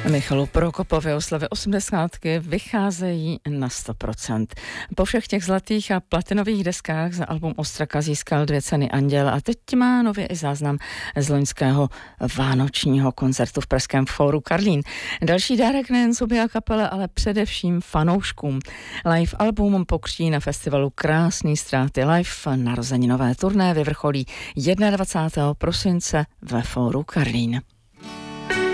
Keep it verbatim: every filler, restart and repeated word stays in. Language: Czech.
Michalu Prokopovi oslavy osmdesátky vycházejí na sto procent. Po všech těch zlatých a platinových deskách za album Ostraka získal dvě ceny Anděl a teď má nově i záznam z loňského vánočního koncertu v pražském Fóru Karlín. Další dárek nejen sobě a kapele, ale především fanouškům. Live album pokří na festivalu Krásný ztráty live. Narozeninové turné vyvrcholí dvacátého prvního prosince ve Fóru Karlín.